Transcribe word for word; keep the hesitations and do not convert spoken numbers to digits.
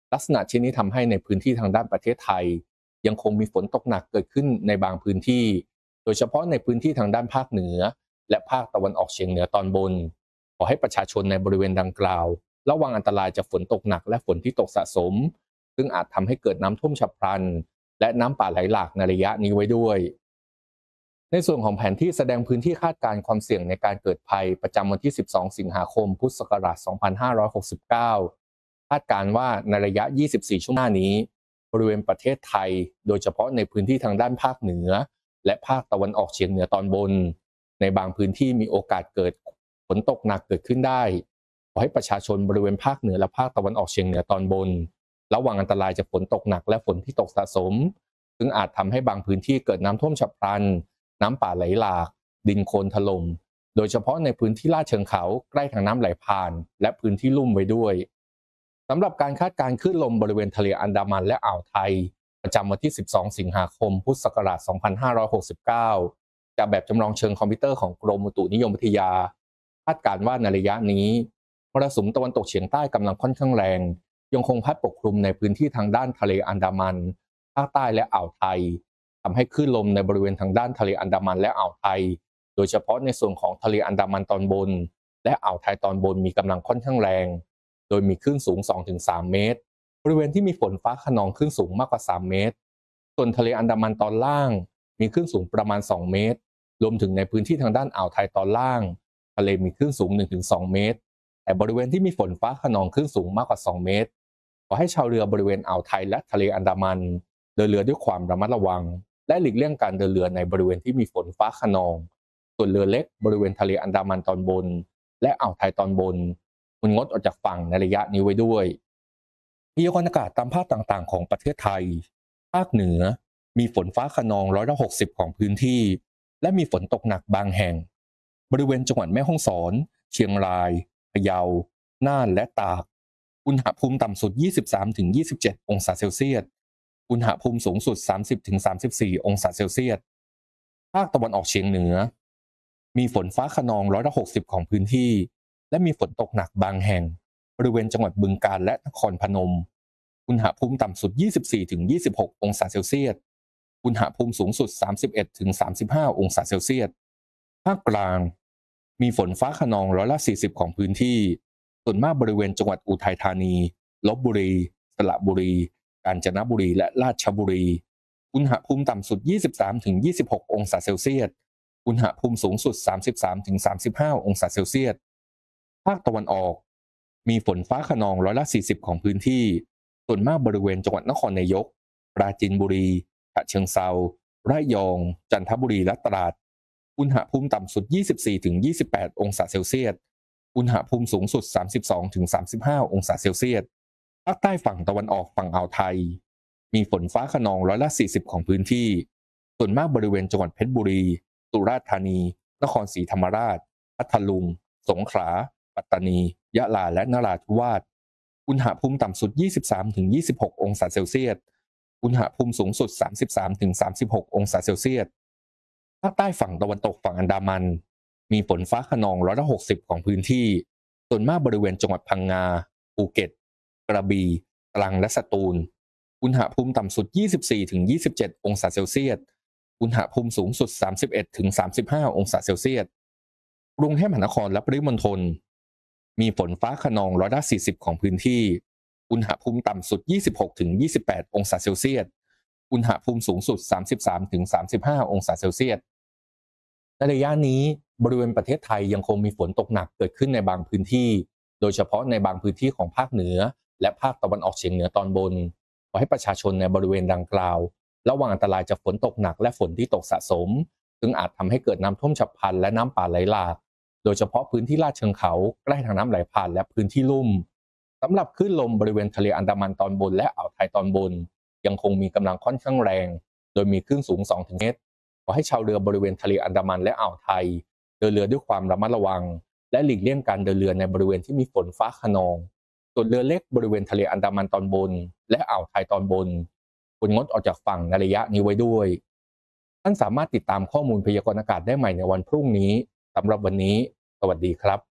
ลักษณะเช่นนี้ทำให้ในพื้นที่ทางด้านประเทศไทยยังคงมีฝนตกหนักเกิดขึ้นในบางพื้นที่โดยเฉพาะในพื้นที่ทางด้านภาคเหนือและภาคตะวันออกเฉียงเหนือตอนบนขอให้ประชาชนในบริเวณดังกล่าวระวังอันตรายจากฝนตกหนักและฝนที่ตกสะสมซึ่งอาจทำให้เกิดน้ำท่วมฉับพลันและน้ำป่าไหลหลากในระยะนี้ไว้ด้วยในส่วนของแผนที่แสดงพื้นที่คาดการณ์ความเสี่ยงในการเกิดภัยประจำวันที่สิบสองสิงหาคมพุทธศักราชสองพันห้าร้อยหกสิบเก้าคาดการณ์ว่าในระยะยี่สิบสี่ชั่วโมงหน้านี้บริเวณประเทศไทยโดยเฉพาะในพื้นที่ทางด้านภาคเหนือและภาคตะวันออกเฉียงเหนือตอนบนในบางพื้นที่มีโอกาสเกิดฝนตกหนักเกิดขึ้นได้ขอให้ประชาชนบริเวณภาคเหนือและภาคตะวันออกเฉียงเหนือตอนบนระวังอันตรายจากฝนตกหนักและฝนที่ตกสะสมซึ่งอาจทำให้บางพื้นที่เกิดน้ำท่วมฉับพลันน้ำป่าไหลหลากดินโคลนถล่มโดยเฉพาะในพื้นที่ลาดเชิงเขาใกล้ทางน้ำไหลผ่านและพื้นที่ลุ่มไว้ด้วยสำหรับการคาดการณ์คลื่นลมบริเวณทะเลอันดามันและอ่าวไทยประจำวันที่สิบสองสิงหาคมพุทธศักราชสองพันห้าร้อยหกสิบเก้าจากแบบจำลองเชิงคอมพิวเตอร์ของกรมอุตุนิยมวิทยาคาดการณ์ว่าในระยะนี้มรสุมตะวันตกเฉียงใต้กำลังค่อนข้างแรงยังคงพัดปกคลุมในพื้นที่ทางด้านทะเลอันดามันภาคใต้และอ่าวไทยทำให้คลื่นลมในบริเวณทางด้านทะเลอันดามันและอ่าวไทยโดยเฉพาะในส่วนของทะเลอันดามันตอนบนและอ่าวไทยตอนบนมีกำลังค่อนข้างแรงโดยมีคลื่นสูง สองถึงสาม เมตรบริเวณที่มีฝนฟ้าคะนองคลื่นสูงมากกว่าสามเมตรส่วนทะเลอันดามันตอนล่างมีคลื่นสูงประมาณสองเมตรรวมถึงในพื้นที่ทางด้านอ่าวไทยตอนล่างทะเลมีคลื่นสูง หนึ่งถึงสอง เมตรแต่บริเวณที่มีฝนฟ้าคะนองคลื่นสูงมากกว่าสองเมตรขอให้ชาวเรือบริเวณอ่าวไทยและทะเลอันดามันเดินเรือด้วยความระมัดระวังและหลีกเลี่ยงการเดินเรือในบริเวณที่มีฝนฟ้าคะนองส่วนเรือเล็กบริเวณทะเลอันดามันตอนบนและอ่าวไทยตอนบนควรงดออกจากฝั่งในระยะนี้ไว้ด้วยพยากรณ์อากาศตามภาคต่างๆของประเทศไทยภาคเหนือมีฝนฟ้าคะนองร้อยละหกสิบของพื้นที่และมีฝนตกหนักบางแห่งบริเวณจังหวัดแม่ฮ่องสอนเชียงรายพะเยาน่านและตากอุณหภูมิต่ำสุด ยี่สิบสามถึงยี่สิบเจ็ด องศาเซลเซียสอุณหภูมิสูงสุด สามสิบถึงสามสิบสี่ องศาเซลเซียสภาคตะวันออกเฉียงเหนือมีฝนฟ้าคะนองร้อยละหกสิบของพื้นที่และมีฝนตกหนักบางแห่งบริเวณจังหวัดบึงกาฬและนครพนมอุณหภูมิต่ำสุด ยี่สิบสี่ถึงยี่สิบหก องศาเซลเซียสอุณหภูมิสูงสุด สามสิบเอ็ดถึงสามสิบห้า องศาเซลเซียสภาคกลางมีฝนฟ้าคะนองร้อยละสี่สิบของพื้นที่ส่วนมากบริเวณจังหวัดอุทัยธานีลพบุรีสระบุรีกาญจนบุรีและราชบุรีอุณหภูมิต่ำสุด ยี่สิบสามถึงยี่สิบหก องศาเซลเซียสอุณหภูมิสูงสุด สามสิบสามถึงสามสิบห้า องศาเซลเซียสภาคตะวันออกมีฝนฟ้าคะนองร้อยละสี่สิบของพื้นที่ส่วนมากบริเวณจังหวัดนครนายกปราจีนบุรีฉะเชิงเทราระยองจันทบุรีและตราดอุณหภูมิต่ำสุด ยี่สิบสี่ถึงยี่สิบแปด องศาเซลเซียสอุณหภูมิสูงสุด สามสิบสองถึงสามสิบห้า องศาเซลเซียสภาคใต้ฝั่งตะวันออกฝั่งอ่าวไทยมีฝนฟ้าคะนองร้อยละสี่สิบของพื้นที่ส่วนมากบริเวณจังหวัดเพชรบุรีสุราษฎร์ธานีนครศรีธรรมราชพัทลุงสงขลาปัตตานียะลาและนราธิวาสอุณหภูมิต่ำสุด ยี่สิบสามถึงยี่สิบหก องศาเซลเซียสอุณหภูมิสูงสุด สามสิบสามถึงสามสิบหก องศาเซลเซียสภาคใต้ฝั่งตะวันตกฝั่งอันดามันมีฝนฟ้าคะนองร้อยละหกสิบของพื้นที่ส่วนมากบริเวณจังหวัดพังงาภูเก็ตกระบี่ตรังและสตูลอุณหภูมิต่ำสุด ยี่สิบสี่ถึงยี่สิบเจ็ด องศาเซลเซียสอุณหภูมิสูงสุด สามสิบเอ็ดถึงสามสิบห้า องศาเซลเซียสกรุงเทพมหานครและปริมณฑลมีฝนฟ้าคะนองร้อยละสี่สิบของพื้นที่อุณหภูมิต่ำสุด ยี่สิบหกถึงยี่สิบแปด องศาเซลเซียสอุณหภูมิสูงสุด สามสิบสามถึงสามสิบห้า องศาเซลเซียสในระยะนี้บริเวณประเทศไทยยังคงมีฝนตกหนักเกิดขึ้นในบางพื้นที่โดยเฉพาะในบางพื้นที่ของภาคเหนือและภาคตะวันออกเฉียงเหนือตอนบนขอให้ประชาชนในบริเวณดังกล่าวระวังอันตรายจากฝนตกหนักและฝนที่ตกสะสมซึ่งอาจทำให้เกิดน้ำท่วมฉับพลันและน้ำป่าไหลหลากโดยเฉพาะพื้นที่ลาดเชิงเขาใกล้ทางน้ำไหลผ่านและพื้นที่ลุ่มสำหรับคลื่นลมบริเวณทะเลอันดามันตอนบนและอ่าวไทยตอนบนยังคงมีกำลังค่อนข้างแรงโดยมีคลื่นสูง สองถึง เมตรขอให้ชาวเรือบริเวณทะเลอันดามันและอ่าวไทยเดินเรือด้วยความระมัดระวังและหลีกเลี่ยงการเดินเรือในบริเวณที่มีฝนฟ้าคะนองส่วนเรือเล็กบริเวณทะเลอันดามันตอนบนและอ่าวไทยตอนบนควรงดออกจากฝั่งในระยะนี้ไว้ด้วยท่านสามารถติดตามข้อมูลพยากรณ์อากาศได้ใหม่ในวันพรุ่งนี้สำหรับวันนี้สวัสดีครับ